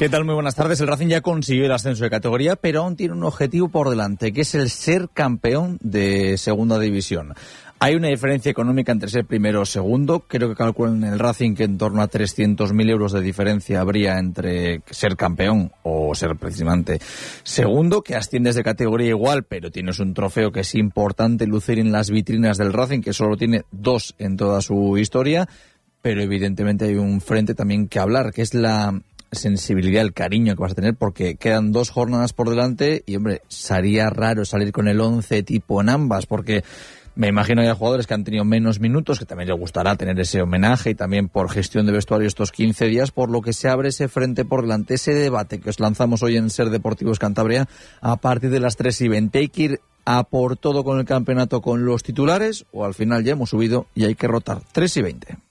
¿Qué tal? Muy buenas tardes. El Racing ya consiguió el ascenso de categoría, pero aún tiene un objetivo por delante, que es el ser campeón de segunda división. Hay una diferencia económica entre ser primero o segundo. Creo que calculan en el Racing que en torno a 300.000 euros de diferencia habría entre ser campeón o ser precisamente segundo, que asciendes de categoría igual, pero tienes un trofeo que es importante lucir en las vitrinas del Racing, que solo tiene 2 en toda su historia, pero evidentemente hay un frente también que hablar, que es la sensibilidad, el cariño que vas a tener, porque quedan 2 jornadas por delante y, hombre, sería raro salir con el 11 tipo en ambas, porque me imagino que hay jugadores que han tenido menos minutos, que también les gustará tener ese homenaje, y también por gestión de vestuario estos 15 días, por lo que se abre ese frente por delante, ese debate que os lanzamos hoy en Ser Deportivos Cantabria a partir de las 3:20. ¿Hay que ir a por todo con el campeonato con los titulares o al final ya hemos subido y hay que rotar? 3:20.